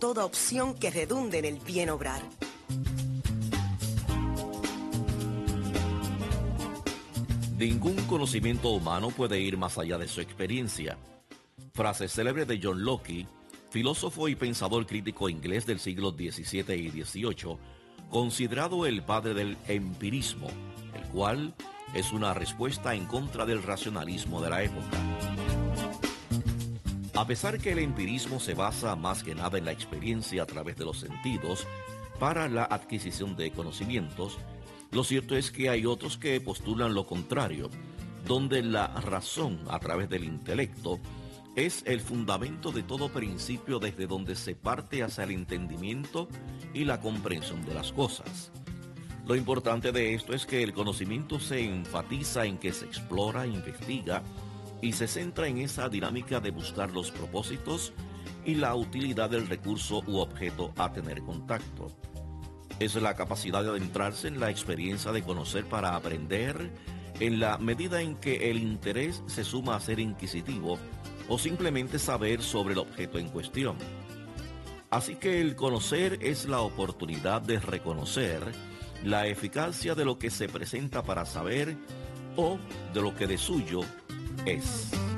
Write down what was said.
toda opción que redunde en el bien obrar. Ningún conocimiento humano puede ir más allá de su experiencia. Frase célebre de John Locke, filósofo y pensador crítico inglés del siglo XVII y XVIII, considerado el padre del empirismo, el cual es una respuesta en contra del racionalismo de la época. A pesar que el empirismo se basa más que nada en la experiencia a través de los sentidos para la adquisición de conocimientos, lo cierto es que hay otros que postulan lo contrario, donde la razón a través del intelecto es el fundamento de todo principio desde donde se parte hacia el entendimiento y la comprensión de las cosas. Lo importante de esto es que el conocimiento se enfatiza en que se explora, investiga y se centra en esa dinámica de buscar los propósitos y la utilidad del recurso u objeto a tener contacto. Es la capacidad de adentrarse en la experiencia de conocer para aprender, en la medida en que el interés se suma a ser inquisitivo o simplemente saber sobre el objeto en cuestión. Así que el conocer es la oportunidad de reconocer la eficacia de lo que se presenta para saber o de lo que de suyo es.